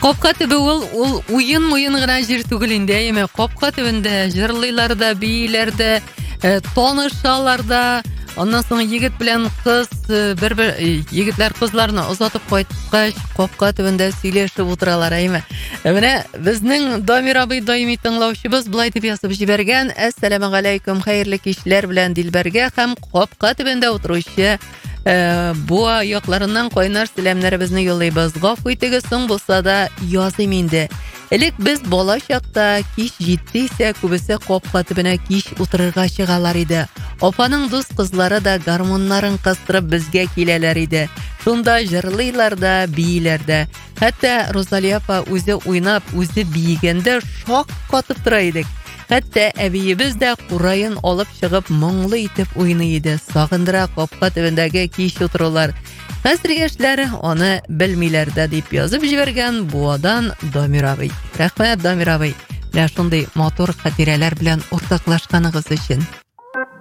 Капка төбе ул уен гына жер түгел инде. Эме капка төбендә җырлыйлар да, бийләр дә, танышалар да. Ondan soң егет белән кыз бер егетләр кызларны озатып кайткач, капка төбендә сөйләшеп утыралар, әйме. Менә безнең Дамир абый даими тыңлаучыбыз булай дип язып җибәргән: "Әссәламу алейкум, хәерле кичләр белән Дилбәргә һәм капка төбендә утыручы буа якларыннан кайнар сәламнәребезне юллыйбыз. Гафу итегез, соң булса да языйм инде. Элек без бала чакта кич җиттийсә, күбесе капка төбенә кич утырырга чыгалар иде. Апаның дус кызлары да гармуннарын кыстырып безгә киләләр иде. Шунда җырлыйлар да, бийләр дә. Хәтта Розалия апа үзе уйнап, үзе биегәндә шаккатып тора идек. Хәтта әбиебез дә курайын алып чыгып моңлы итеп уйный иде. Сагындыра капка төбендәге кич утырулар. Хәзер яшьләр аны белмиләр дә", дип язып җибәргән буадан Дамир абый. Рәхмәт, Дамир абый. Менә шундый матур хатирәләр белән уртаклашканыгыз өчен.